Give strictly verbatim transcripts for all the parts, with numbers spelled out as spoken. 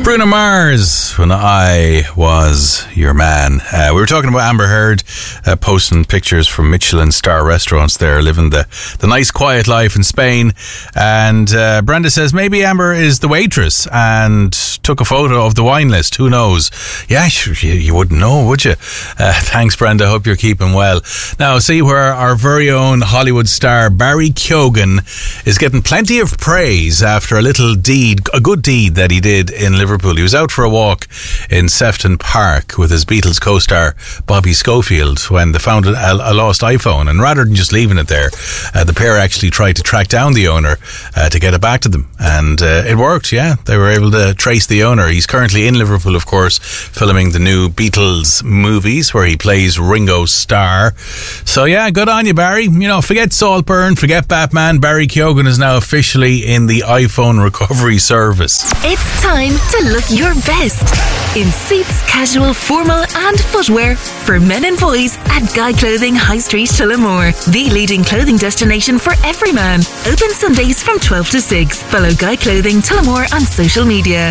Bruno Mars, When I Was Your Man. Uh, we were talking about Amber Heard uh, posting pictures from Michelin star restaurants there, living the, the nice quiet life in Spain. And uh, Brenda says maybe Amber is the waitress and took a photo of the wine list. Who knows? Yeah, you, you wouldn't know, would you? Uh, thanks, Brenda. Hope you're keeping well. Now, see where our very own Hollywood star Barry Keoghan is getting plenty of praise after a little deed, a good deed that he did in Liverpool. He was out for a walk in Sefton Park with his Beatles co-star Bobby Schofield when they found a, a lost iPhone, and rather than just leaving it there, uh, the pair actually tried to track down the owner uh, to get it back to them, and uh, it worked. Yeah, they were able to trace the owner. He's currently in Liverpool, of course, filming the new Beatles movies where he plays Ringo Starr. So yeah, good on you, Barry. You know, forget Saltburn, forget Batman. Barry Keoghan is now officially in the iPhone recovery service. It's time to look your best in suits, casual, formal and footwear for men and boys at Guy Clothing High Street, Tullamore, the leading clothing destination for every man. Open Sundays from twelve to six. Follow Guy Clothing Tullamore on social media.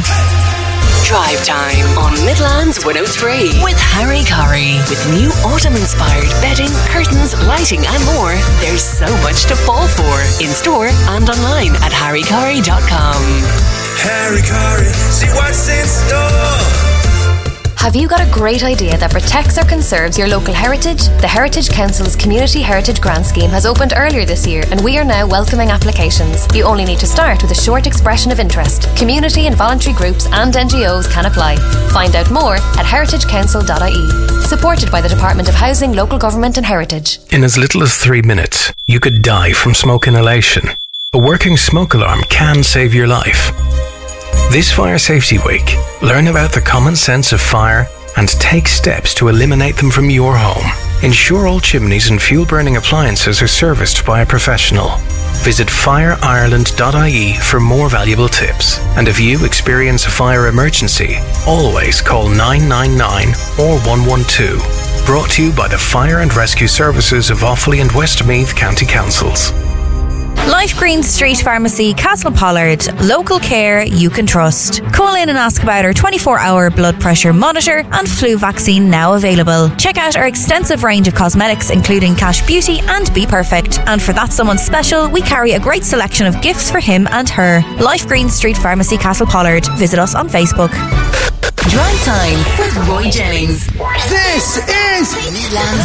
Drive time on Midlands one oh three with Harry Curry. With new autumn-inspired bedding, curtains, lighting and more, there's so much to fall for. In store and online at harry curry dot com. Harry Curry, see what's in store. Have you got a great idea that protects or conserves your local heritage? The Heritage Council's Community Heritage Grant Scheme has opened earlier this year, and we are now welcoming applications. You only need to start with a short expression of interest. Community and voluntary groups and N G Os can apply. Find out more at heritage council dot I E. Supported by the Department of Housing, Local Government and Heritage. In as little as three minutes, you could die from smoke inhalation. A working smoke alarm can save your life. This Fire Safety Week, learn about the common sense of fire and take steps to eliminate them from your home. Ensure all chimneys and fuel-burning appliances are serviced by a professional. Visit fire ireland dot I E for more valuable tips. And if you experience a fire emergency, always call nine nine nine or one one two. Brought to you by the Fire and Rescue Services of Offaly and Westmeath County Councils. Life Green Street Pharmacy, Castlepollard. Local care you can trust. Call in and ask about our twenty-four hour blood pressure monitor and flu vaccine now available. Check out our extensive range of cosmetics including Cash Beauty and Be Perfect. And for that someone special, we carry a great selection of gifts for him and her. Life Green Street Pharmacy, Castlepollard. Visit us on Facebook. Drive time with Roy Jennings. This is Midlands